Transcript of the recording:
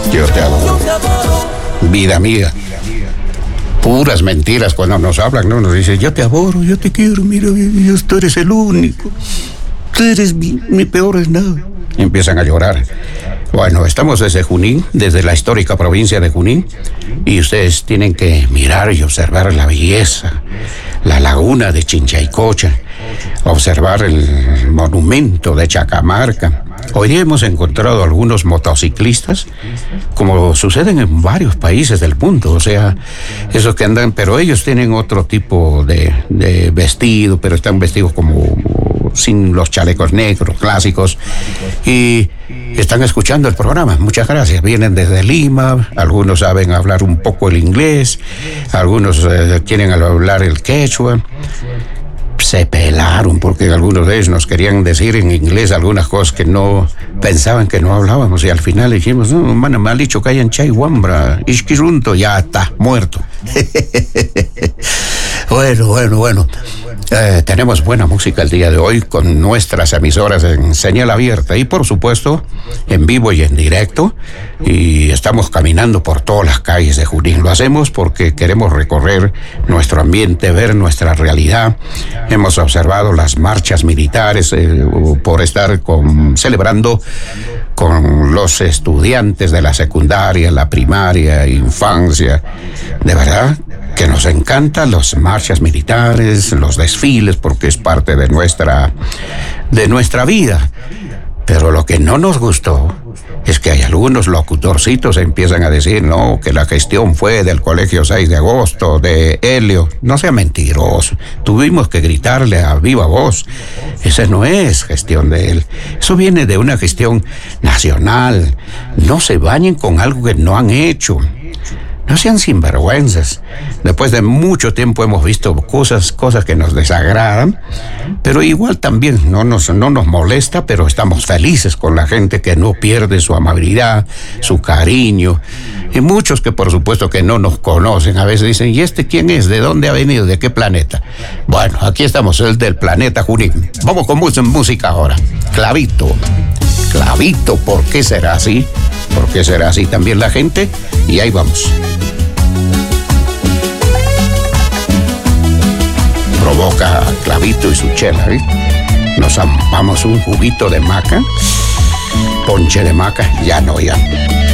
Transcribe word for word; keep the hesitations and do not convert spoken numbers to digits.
Yo te adoro. Vida mía. Puras mentiras cuando nos hablan, ¿no? Nos dicen, yo te adoro, yo te quiero, mira, Dios, tú eres el único. Tú eres mi, mi peor es nada. Y empiezan a llorar. Bueno, estamos desde Junín, desde la histórica provincia de Junín, y ustedes tienen que mirar y observar la belleza, la laguna de Chinchaycocha, observar el monumento de Chacamarca. Hoy día hemos encontrado algunos motociclistas, como suceden en varios países del mundo, o sea, esos que andan, pero ellos tienen otro tipo de, de vestido, pero están vestidos como sin los chalecos negros clásicos, y están escuchando el programa. Muchas gracias. Vienen desde Lima, algunos saben hablar un poco el inglés, algunos eh, quieren hablar el quechua. Se pelaron porque algunos de ellos nos querían decir en inglés algunas cosas que no pensaban que no hablábamos, y al final dijimos, no, mano, me han dicho que hay en Chaiwambra, Ishkirunto, ya está, muerto. Bueno, bueno, bueno. Eh, tenemos buena música el día de hoy con nuestras emisoras en señal abierta y por supuesto en vivo y en directo, y estamos caminando por todas las calles de Junín. Lo hacemos porque queremos recorrer nuestro ambiente, ver nuestra realidad. Hemos observado las marchas militares eh, por estar con, celebrando con los estudiantes de la secundaria, la primaria, infancia. De verdad que nos encantan las marchas militares, los desfiles, porque es parte de nuestra, de nuestra vida. Pero lo que no nos gustó es que hay algunos locutorcitos que empiezan a decir, no, que la gestión fue del Colegio seis de agosto, de Helio. No sea mentiroso. Tuvimos que gritarle a viva voz. Esa no es gestión de él. Eso viene de una gestión nacional. No se bañen con algo que no han hecho. No sean sinvergüenzas. Después de mucho tiempo hemos visto cosas, cosas que nos desagradan, pero igual también no nos, no nos molesta, pero estamos felices con la gente que no pierde su amabilidad, su cariño. Y muchos que por supuesto que no nos conocen, a veces dicen, ¿y este quién es? ¿De dónde ha venido? ¿De qué planeta? Bueno, aquí estamos, el del planeta Junín. Vamos con mucha música ahora. Clavito. Clavito, ¿por qué será así? ¿Por qué será así también la gente? Y ahí vamos. Provoca Clavito y su chela, ¿eh? Nos ampamos un juguito de maca, ponche de maca, ya no, ya.